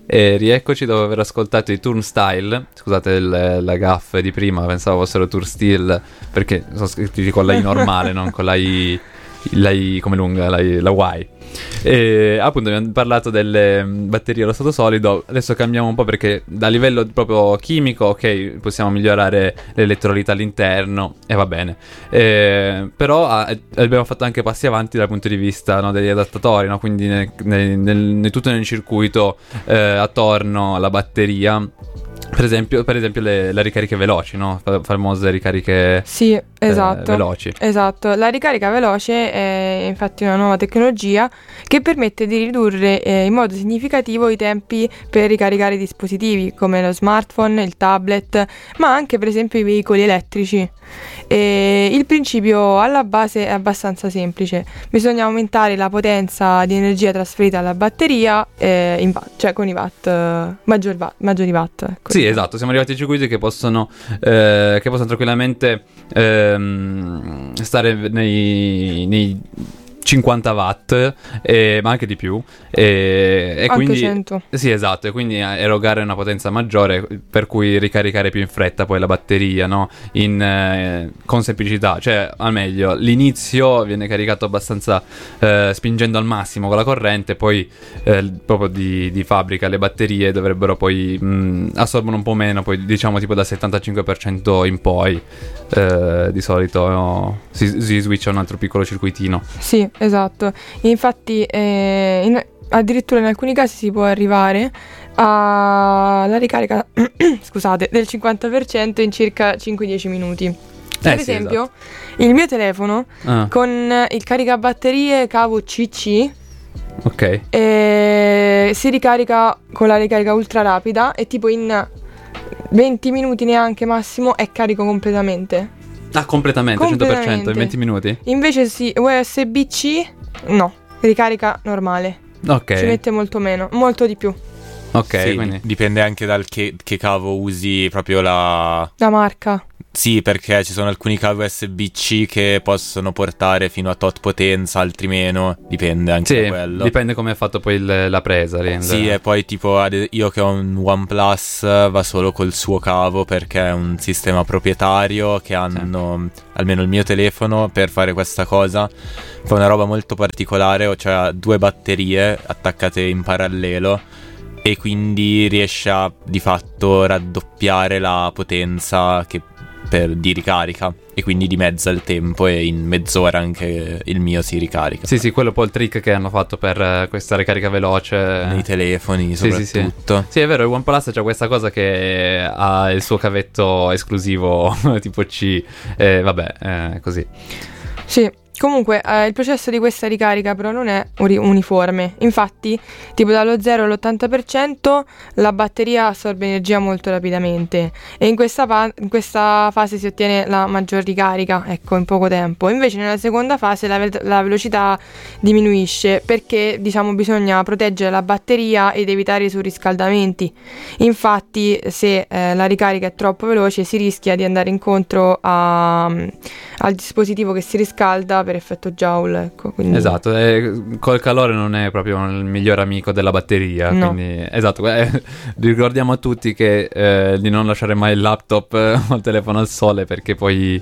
E rieccoci dopo aver ascoltato i Turnstile. Scusate la gaffe di prima, pensavo fossero Turnstile perché sono scritti con la I normale, non con la I come lunga, la Y. E appunto abbiamo parlato delle batterie allo stato solido. Adesso cambiamo un po' perché da livello proprio chimico, ok, possiamo migliorare l'elettrolite all'interno e va bene, però abbiamo fatto anche passi avanti dal punto di vista, no, degli adattatori, no? Quindi tutto nel circuito attorno alla batteria. Per esempio le ricariche veloci, no? Famose ricariche sì, esatto, veloci. Esatto, la ricarica veloce è infatti una nuova tecnologia che permette di ridurre in modo significativo i tempi per ricaricare i dispositivi come lo smartphone, il tablet, ma anche per esempio i veicoli elettrici. E il principio alla base è abbastanza semplice: bisogna aumentare la potenza di energia trasferita alla batteria in watt, cioè con i watt, maggiori watt, ecco. Sì, esatto, siamo arrivati ai circuiti che possono tranquillamente stare nei 50 watt, ma anche di più, e anche quindi 100. Sì, esatto, e quindi erogare una potenza maggiore, per cui ricaricare più in fretta poi la batteria, no? Con semplicità, cioè al meglio l'inizio viene caricato abbastanza spingendo al massimo con la corrente, poi proprio di fabbrica le batterie dovrebbero poi assorbono un po' meno, poi diciamo tipo dal 75% in poi di solito, no? Si switcha un altro piccolo circuitino. Sì, esatto. Infatti addirittura in alcuni casi si può arrivare alla ricarica scusate, del 50% in circa 5-10 minuti. Per Sì, esempio, esatto. il mio telefono con il caricabatterie cavo CC, ok, si ricarica con la ricarica ultra rapida e tipo in 20 minuti neanche massimo è carico completamente. Completamente, 100% in 20 minuti? Invece sì, USB-C no, ricarica normale. Ok. Ci mette molto meno, molto di più. Ok, sì, quindi dipende anche dal che cavo usi, proprio la marca. Sì, perché ci sono alcuni cavi USB-C che possono portare fino a tot potenza, altri meno, dipende anche da quello. Dipende come è fatto poi la presa. Sì, e poi tipo io che ho un OnePlus va solo col suo cavo perché è un sistema proprietario che hanno, almeno il mio telefono, per fare questa cosa. Fa una roba molto particolare, cioè ha 2 batterie attaccate in parallelo e quindi riesce a di fatto raddoppiare la potenza di ricarica, e quindi dimezza il tempo e in mezz'ora anche il mio si ricarica. Sì, quello è un po' il trick che hanno fatto per questa ricarica veloce nei telefoni soprattutto. Sì, è vero, il OnePlus c'ha questa cosa che ha il suo cavetto esclusivo tipo C, così. Sì. Comunque il processo di questa ricarica però non è uniforme. Infatti tipo dallo 0 all'80% la batteria assorbe energia molto rapidamente e in questa fase si ottiene la maggior ricarica, ecco, in poco tempo. Invece nella seconda fase la velocità diminuisce perché diciamo bisogna proteggere la batteria ed evitare i surriscaldamenti. Infatti se la ricarica è troppo veloce si rischia di andare incontro al dispositivo che si riscalda per effetto Joule, ecco, quindi... Esatto, col calore non è proprio il miglior amico della batteria, no. Quindi esatto, ricordiamo a tutti che di non lasciare mai il laptop o il telefono al sole perché poi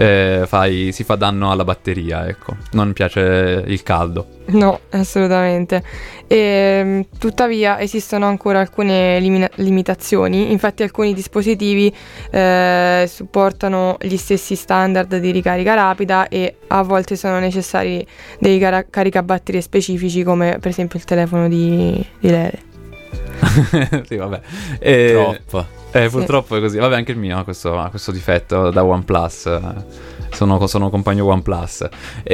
si fa danno alla batteria, ecco, non piace il caldo. No, assolutamente. Tuttavia esistono ancora alcune limitazioni. Infatti alcuni dispositivi supportano gli stessi standard di ricarica rapida e a volte sono necessari dei caricabatterie specifici, come per esempio il telefono di Lele. Sì, vabbè. Troppo. Purtroppo è così. Vabbè, anche il mio ha questo difetto da OnePlus. Sono compagno OnePlus.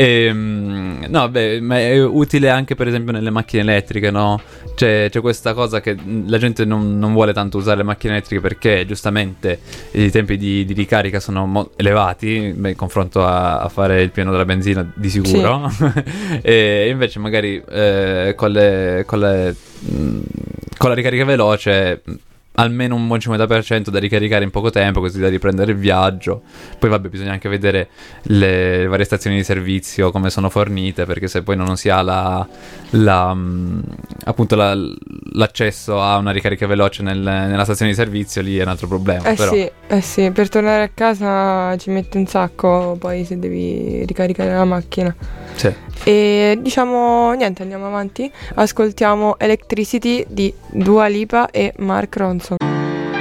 No, beh, ma è utile anche per esempio nelle macchine elettriche, no? C'è questa cosa che la gente non vuole tanto usare le macchine elettriche perché giustamente i tempi di ricarica sono elevati in confronto a fare il pieno della benzina di sicuro. Sì. E invece magari con la ricarica veloce almeno un buon 50% da ricaricare in poco tempo, così da riprendere il viaggio. Poi vabbè, bisogna anche vedere le varie stazioni di servizio come sono fornite, perché se poi non si ha appunto la l'accesso a una ricarica veloce nella stazione di servizio, lì è un altro problema. Però. Sì, per tornare a casa ci mette un sacco poi se devi ricaricare la macchina. Sì. E diciamo niente, andiamo avanti. Ascoltiamo Electricity di Dua Lipa e Mark Ronson.